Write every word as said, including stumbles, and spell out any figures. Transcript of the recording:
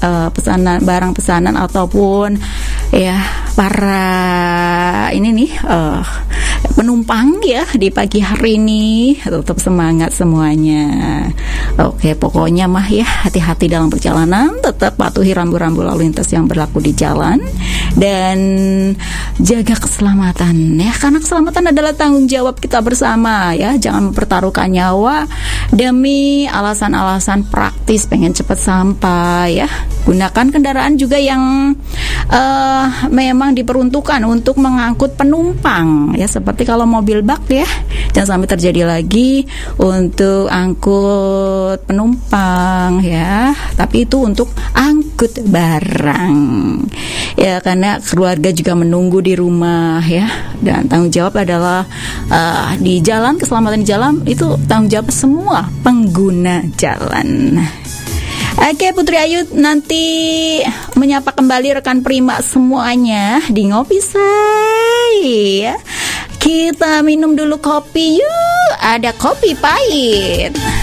uh, pesanan barang pesanan ataupun ya para ini nih uh, penumpang ya di pagi hari ini, tetap semangat semuanya. Oke, pokoknya mah ya hati-hati dalam perjalanan, tetap patuhi rambu-rambu lalu lintas yang berlaku di jalan dan jaga keselamatan ya, karena keselamatan adalah tanggung jawab kita bersama ya. Jangan mempertaruhkan nyawa demi alasan-alasan praktis pengen cepat sampai ya. Gunakan kendaraan juga yang uh, memang diperuntukkan untuk mengangkut penumpang ya, seperti kalau mobil bak ya, jangan sampai terjadi lagi untuk angkut penumpang ya, tapi itu untuk angkut barang ya, karena keluarga juga menunggu di rumah ya, dan tanggung jawab adalah uh, di jalan, keselamatan di jalan itu tanggung jawab semua pengguna jalan. Oke, Putri Ayu nanti menyapa kembali rekan Prima semuanya di Ngopi Say ya. Kita minum dulu kopi yuk, ada kopi pahit.